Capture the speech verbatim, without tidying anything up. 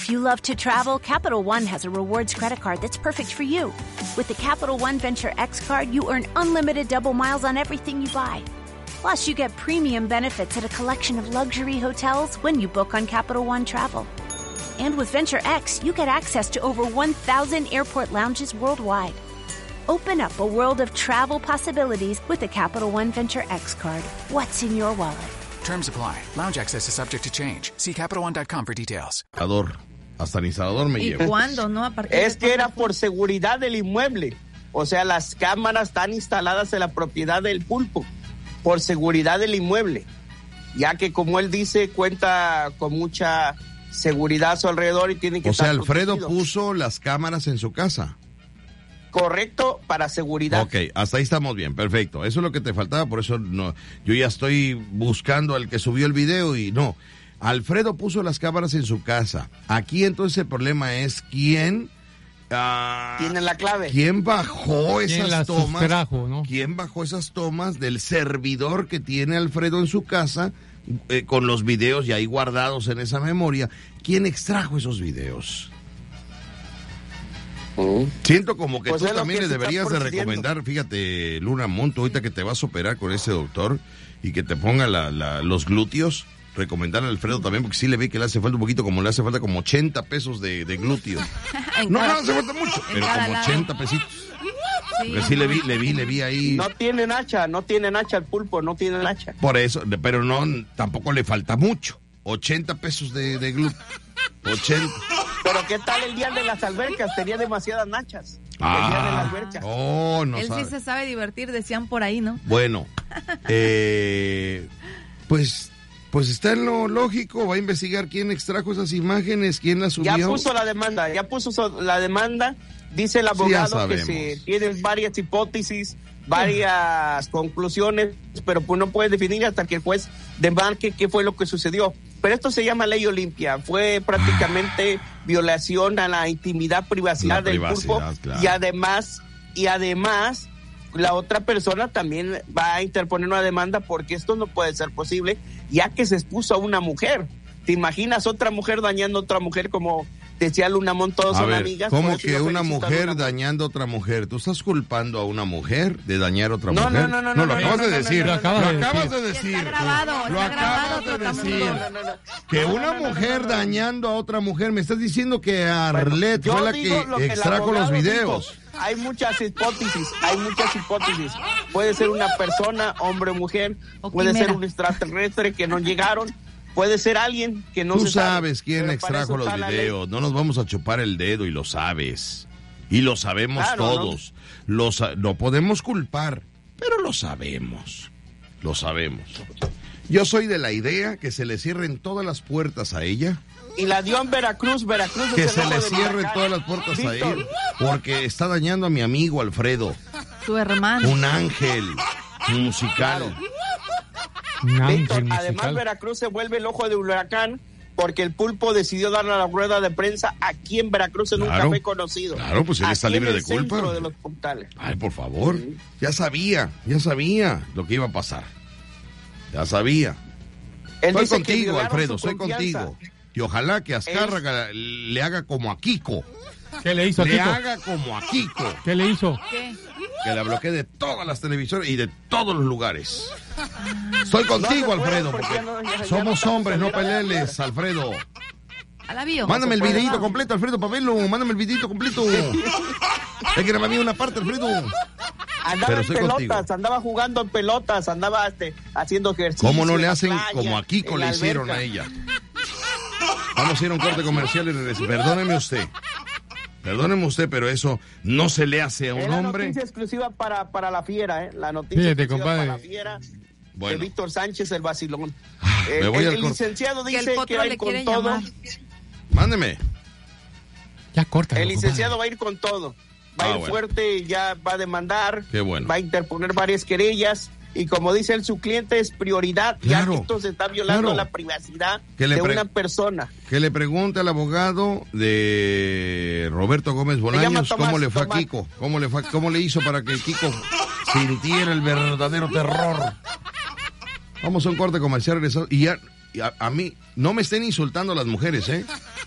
If you love to travel, Capital One has a rewards credit card that's perfect for you. With the Capital One Venture X card, you earn unlimited double miles on everything you buy. Plus, you get premium benefits at a collection of luxury hotels when you book on Capital One Travel. And with Venture X, you get access to over one thousand airport lounges worldwide. Open up a world of travel possibilities with the Capital One Venture X card. What's in your wallet? Terms apply. Lounge access is subject to change. See Capital One dot com for details. Hasta el instalador me ¿Y llevo. cuándo, no? A partir Es de que era por seguridad del inmueble. O sea, las cámaras están instaladas en la propiedad del pulpo por seguridad del inmueble. Ya que, como él dice, cuenta con mucha seguridad a su alrededor y tiene que O estar sea, Alfredo protegido. puso las cámaras en su casa. Correcto, para seguridad. Ok, hasta ahí estamos bien, perfecto. Eso es lo que te faltaba, por eso no, yo ya estoy buscando al que subió el video y no. Alfredo puso las cámaras en su casa. Aquí entonces el problema es quién... Uh, Tiene la clave. ¿Quién bajó ¿Quién esas las tomas? sustrajo, no? ¿Quién bajó esas tomas del servidor que tiene Alfredo en su casa eh, con los videos ya ahí guardados en esa memoria? ¿Quién extrajo esos videos? Siento como que Pues tú es lo también que le se deberías está de procediendo. recomendar, fíjate, Luna Monto, ahorita que te vas a operar con ese doctor y que te ponga la, la, los glúteos, recomendar a Alfredo también, porque sí le vi que le hace falta un poquito, como le hace falta como ochenta pesos de, de glúteo. En No, cada- no, hace falta mucho, en pero cada como lado. ochenta pesitos. Sí, Porque sí le vi, le vi, le vi ahí. No tienen hacha, no tienen hacha el pulpo, no tienen hacha. Por eso, de- pero no, tampoco le falta mucho. ochenta pesos de, de glúteo. ochenta. Pero ¿qué tal el día de las albercas? Tenía demasiadas nachas. El día de la Ah, alberca. oh, no Él sabe. sí se sabe divertir, decían por ahí, ¿no? Bueno, eh, pues, pues está en lo lógico, va a investigar quién extrajo esas imágenes, quién las subió. Ya puso la demanda, ya puso so- la demanda. Dice el Sí, ya abogado que sabemos. se tienen varias hipótesis, varias conclusiones, pero pues no puede definir hasta que el juez demarque qué fue lo que sucedió. Pero esto se llama ley Olimpia, fue prácticamente violación a la intimidad, privacidad La del privacidad, pulpo, claro. y además, y además la otra persona también va a interponer una demanda porque esto no puede ser posible, ya que se expuso a una mujer. ¿Te imaginas otra mujer dañando a otra mujer como decía Luna Mon, todos A son ver, amigas? ¿cómo Por eso que yo una felicito a mujer Luna Mon. dañando a otra mujer? ¿Tú estás culpando a una mujer de dañar a otra No, mujer? no, no, no, lo no, acabas no, de no, no, decir. no, no, no, Lo no, acabas no, de Y decir. está grabado, Lo está grabado acabas de totalmente. decir. No, no, no. Que No, una no, no, no, mujer no, no. dañando a otra mujer. Me estás diciendo que Arlette Yo fue la digo lo que el extrajo los abogado videos. dijo. Hay muchas hipótesis, hay muchas hipótesis. Puede ser una persona, hombre o mujer, O puede quimera. ser un extraterrestre que no llegaron, puede ser alguien que no Tú se sabe. sabes quién Pero para extrajo eso los está la ley. videos. No nos vamos a chupar el dedo y lo sabes. Y lo sabemos Claro, todos. Lo, sa- lo podemos culpar, pero lo sabemos. Lo sabemos. Yo soy de la idea que se le cierren todas las puertas a ella. Y la dio en Veracruz, Veracruz Que es el se ojo le de cierren huracán. todas las puertas a Víctor, él. Porque está dañando a mi amigo Alfredo. Su hermano. Un ángel musical. Un Víctor, ángel además musical. Veracruz se vuelve el ojo de huracán porque el pulpo decidió darle la rueda de prensa aquí en Veracruz en un Claro, café conocido. claro, pues él Aquí está en libre el de culpa. centro de los puntales. Ay, por favor. Ya sabía, ya sabía lo que iba a pasar. Ya sabía. Él Soy dice que contigo, violaron Alfredo, su soy confianza. contigo. Y ojalá que Azcárraga le haga como a Kiko. ¿Qué le hizo a Le Kiko? haga como a Kiko. ¿Qué le hizo? ¿Qué? Que la bloquee de todas las televisoras y de todos los lugares. Estoy contigo, No se puede, Alfredo, porque porque ya no- ya- ya somos no hombres, no estamos en el peleles, Alfredo. ¿A la vio? Mándame el puede, videito no. completo, Alfredo, para verlo. Mándame el videito completo. Es que nada más vi una parte, Alfredo. Andaba Pero en soy pelotas, contigo. andaba jugando en pelotas, andaba este, haciendo ejercicio. ¿Cómo no en le la hacen playa, como a Kiko en le la hicieron alberca. a ella? Vamos a ir a un corte comercial y regreso. Perdóneme usted. Perdóneme usted, pero eso no se le hace a Es un la hombre. noticia exclusiva para, para la fiera, ¿eh? La noticia Fíjate, exclusiva compadre. para la fiera Bueno. de Víctor Sánchez, el vacilón. me El, voy el- al el corte. licenciado Que el dice que potro va a le ir con quiere todo. llamar. Mándeme. Ya corta. El licenciado va a ir con todo. Va Ah, a ir bueno. fuerte, ya va a demandar. Qué bueno. Va a interponer varias querellas. Y como dice él, su cliente es prioridad, ya Claro, que esto se está violando claro. la privacidad Que le de pre- una persona. Que le pregunte al abogado de Roberto Gómez llama Bolaños Tomás, cómo le fue Tomás. a Kiko. Cómo le fue, cómo le hizo para que Kiko sintiera el verdadero terror. Vamos a un corte comercial regresado. Y ya, y a, a mí, no me estén insultando las mujeres, ¿eh?